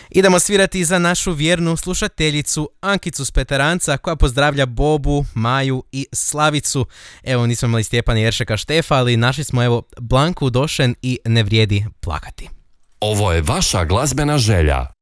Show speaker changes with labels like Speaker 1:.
Speaker 1: Idemo svirati za našu vjernu slušateljicu Ankicu s Peteranca koja pozdravlja Bobu, Maju i Slavicu. Evo, nismo imali Stjepana Jeršeka Štefa, ali našli smo evo Blanku Došen i Ne vrijedi plakati.
Speaker 2: Ovo je vaša glazbena želja.